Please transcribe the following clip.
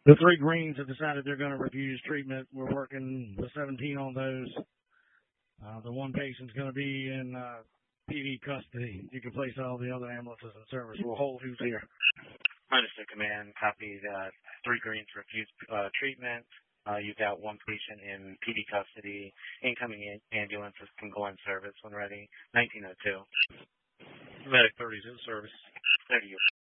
The three greens have decided they're going to refuse treatment. We're working the 17 on those. The one patient's going to be in PD custody. You can place all the other ambulances in service. We'll hold who's here. Understood, Command. Copy that. Three greens refuse treatment. You've got one patient in PD custody. Incoming ambulances can go in service when ready. 1902. Medic 30's in service. 30.